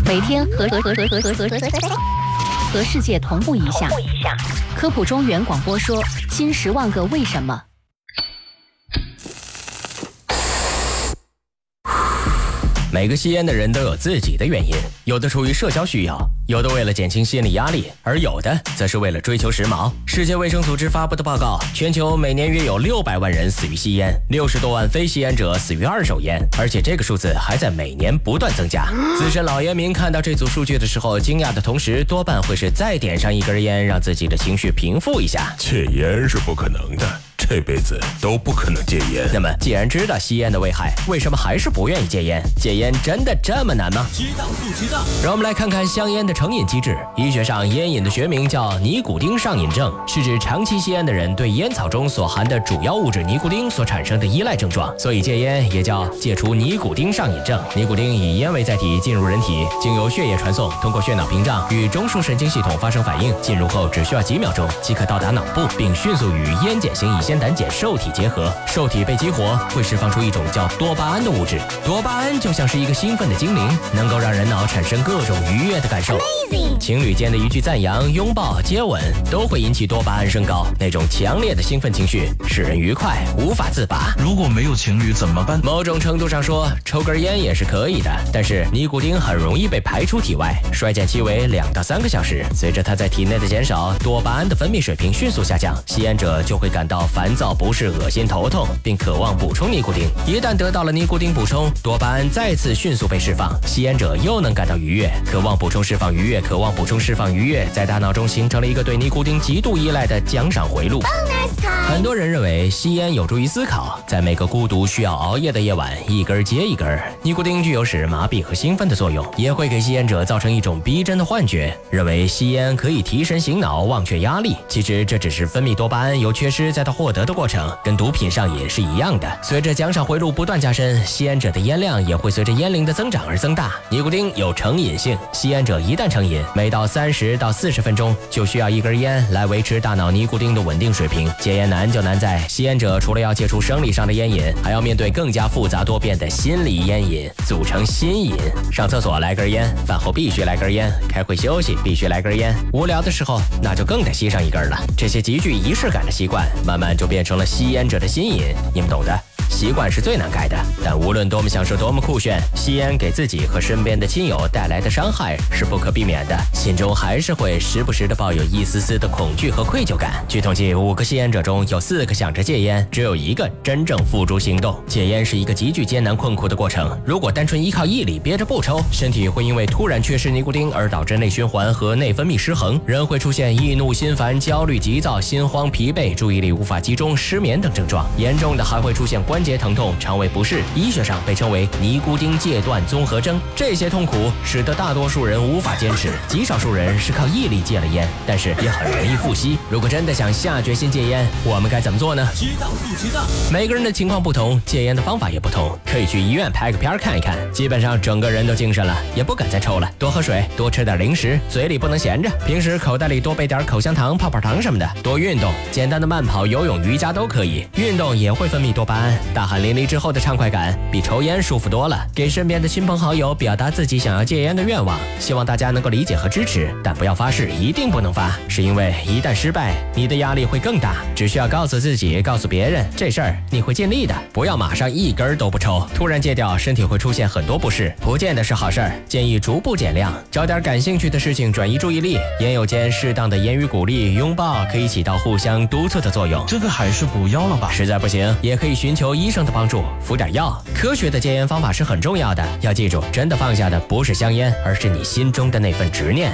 每天和世界同步一下。科普中原广播说：新10万个为什么。 每个吸烟的人都有自己的原因，有的出于社交需要，有的为了减轻心理压力，而有的则是为了追求时髦。世界卫生组织发布的报告，全球每年约有600万人死于吸烟，60多万非吸烟者死于二手烟，而且这个数字还在每年不断增加。资深老烟民看到这组数据的时候，惊讶的同时，多半会是再点上一根烟，让自己的情绪平复一下。 戒烟是不可能的，这辈子都不可能戒烟。 那么既然知道吸烟的危害，为什么还是不愿意戒烟？戒烟真的这么难吗？ 知道不知道？ 让我们来看看香烟的成瘾机制。医学上，烟瘾的学名叫尼古丁上瘾症，是指长期吸烟的人对烟草中所含的主要物质尼古丁所产生的依赖症状，所以戒烟也叫戒除尼古丁上瘾症。尼古丁以烟为载体进入人体，经由血液传送，通过血脑屏障与中枢神经系统发生反应，进入后只需要几秒钟即可到达脑部，并迅速与烟碱型乙酰胆碱受体结合，受体被激活会释放出一种叫多巴胺的物质。多巴胺就像是一个兴奋的精灵，能够让人脑产生各种愉悦的感受。情侣间的一句赞扬、拥抱、接吻都会引起多巴胺升高，那种强烈的兴奋情绪使人愉快，无法自拔。 如果没有情侣怎么办？ 某种程度上说，抽根烟也是可以的，但是尼古丁很容易被排出体外，衰减期为2到3个小时。随着它在体内的减少，多巴胺的分泌水平迅速下降，吸烟者就会感到烦躁、不适、恶心、头痛，并渴望补充尼古丁。一旦得到了尼古丁补充，多巴胺再次迅速被释放，吸烟者又能感到愉悦，渴望补充释放愉悦，渴望补充释放愉悦，在大脑中形成了一个对尼古丁极度依赖的奖赏回路。很多人认为吸烟有助于思考，在每个孤独需要熬夜的夜晚，一根接一根。尼古丁具有使人麻痹和兴奋的作用，也会给吸烟者造成一种逼真的幻觉，认为吸烟可以提神醒脑、忘却压力。其实这只是分泌多巴胺由缺失再到获得的过程，跟毒品上瘾是一样的。随着奖赏回路不断加深，吸烟者的烟量也会随着烟龄的增长而增大。尼古丁有成瘾性，吸烟者一旦成瘾，每到30到40分钟就需要一根烟来维持大脑尼古丁的稳定水平。戒烟难就难在，吸烟者除了要戒除生理上的烟瘾，还要面对更加复杂多变的心理烟瘾，组成心瘾。上厕所来根烟，饭后必须来根烟，开会休息必须来根烟，无聊的时候那就更得吸上一根了。这些极具仪式感的习惯，慢慢就变成了吸烟者的心瘾，你们懂的。习惯是最难改的，但无论多么享受多么酷炫，吸烟给自己和身边的亲友带来的伤害是不可避免的，心中还是会时不时的抱有一丝丝的恐惧和愧疚感。据统计，5个吸烟者中有4个想着戒烟，只有1个真正付诸行动。戒烟是一个极具艰难困苦的过程，如果单纯依靠毅力憋着不抽，身体会因为突然缺失尼古丁而导致内循环和内分泌失衡，人会出现易怒、心烦、焦虑、急躁、心慌、疲惫、注意力无法集中、失眠等症状，严重的还会出现关节疼痛、肠胃不适，医学上被称为尼古丁戒断综合征。这些痛苦使得大多数人无法坚持，极少数人是靠毅力戒了烟，但是也很容易复吸。如果真的想下决心戒烟，我们该怎么做呢？ 知道不知道？ 每个人的情况不同，戒烟的方法也不同，可以去医院拍个片看一看，基本上整个人都精神了，也不敢再抽了。多喝水，多吃点零食，嘴里不能闲着，平时口袋里多备点口香糖、泡泡糖什么的。多运动，简单的慢跑、游泳、瑜伽都可以，运动也会分泌多巴胺，大汗淋漓之后的畅快感比抽烟舒服多了。给身边的亲朋好友表达自己想要戒烟的愿望，希望大家能够理解和支持，但不要发誓一定不能发，是因为一旦失败，你的压力会更大。只需要告诉自己，告诉别人，这事儿你会尽力的，不要马上一根都不抽，突然戒掉，身体会出现很多不适，不见得是好事儿。建议逐步减量，找点感兴趣的事情转移注意力。烟友间适当的言语鼓励、拥抱可以起到互相督促的作用。 这个还是不要了吧， 实在不行也可以寻求医生的帮助，服点药。科学的戒烟方法是很重要的，要记住，真的放下的不是香烟，而是你心中的那份执念。